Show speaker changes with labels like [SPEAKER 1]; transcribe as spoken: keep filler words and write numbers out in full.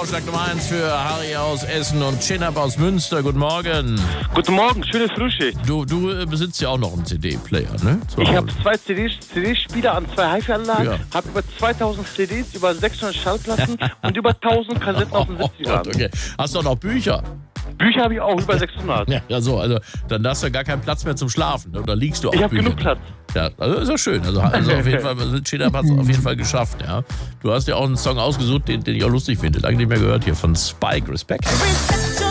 [SPEAKER 1] Vorschlag Nummer eins für Harry aus Essen und Chinab aus Münster. Guten Morgen.
[SPEAKER 2] Guten Morgen, schöne Frühschicht.
[SPEAKER 1] Du, du besitzt ja auch noch einen C D-Player, ne? So.
[SPEAKER 2] Ich habe zwei C D-Spieler an zwei Hi-Fi-Anlagen,
[SPEAKER 1] Ja.
[SPEAKER 2] habe über zweitausend C Ds, über sechshundert Schallplatten und über tausend Kassetten aus den
[SPEAKER 1] Oh
[SPEAKER 2] siebzigern.
[SPEAKER 1] Gott, okay. Hast du auch noch Bücher?
[SPEAKER 2] Bücher habe ich auch, über sechshundert.
[SPEAKER 1] Ja, ja, so, also dann hast du ja gar keinen Platz mehr zum Schlafen. Ne? Oder liegst du auf
[SPEAKER 2] Ich habe
[SPEAKER 1] Büchern?
[SPEAKER 2] genug Platz.
[SPEAKER 1] Ja, also ist ja schön. Also, also auf jeden Fall, Chinab hat es auf jeden Fall geschafft. Ja. Du hast ja auch einen Song ausgesucht, den, den ich auch lustig finde. Lange nicht mehr gehört hier von Spike. Respekt.
[SPEAKER 3] Respect.